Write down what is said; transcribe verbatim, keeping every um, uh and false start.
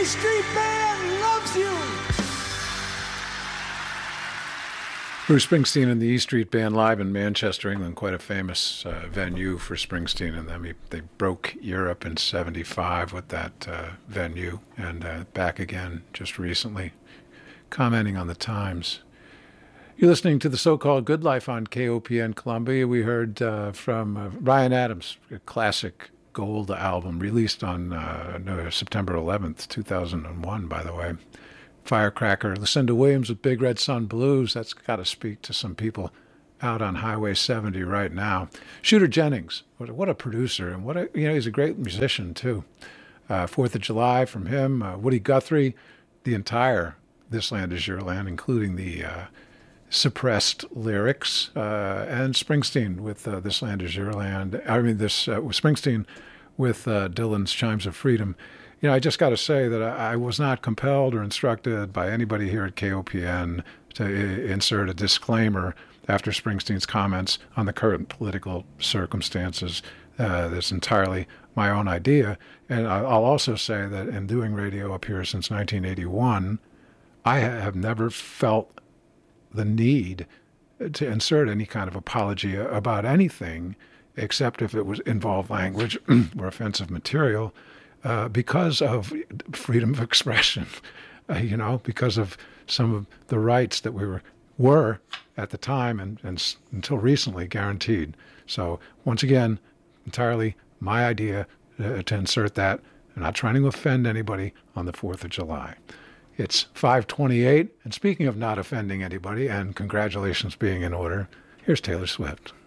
Street Band loves you. Bruce Springsteen and the E Street Band live in Manchester, England, quite a famous uh, venue for Springsteen and them. He, they broke Europe in seventy-five with that uh, venue, and uh, back again just recently, commenting on the times. You're listening to the so-called Good Life on K O P N Columbia. We heard uh, from uh, Ryan Adams, a classic gold album released on uh, no, September eleventh, two thousand one, by the way. Firecracker. Lucinda Williams with Big Red Sun Blues. That's got to speak to some people out on Highway seventy right now. Shooter Jennings. What a, what a producer, and what a, you know, he's a great musician too. Uh, Fourth of July from him. Uh, Woody Guthrie. The entire This Land Is Your Land, including the uh, suppressed lyrics, uh, and Springsteen with uh, This Land Is Your Land. I mean, this uh, with Springsteen with uh, Dylan's Chimes of Freedom. You know, I just got to say that I, I was not compelled or instructed by anybody here at K O P N to I- insert a disclaimer after Springsteen's comments on the current political circumstances. Uh, that's entirely my own idea. And I- I'll also say that in doing radio up here since nineteen eighty-one, I ha- have never felt the need to insert any kind of apology about anything except if it was involved language or offensive material. Uh, because of freedom of expression, uh, you know, because of some of the rights that we were were at the time and, and s- until recently guaranteed. So once again, entirely my idea uh, to insert that. I'm not trying to offend anybody on the fourth of July. It's five twenty-eight, and speaking of not offending anybody and congratulations being in order, here's Taylor Swift.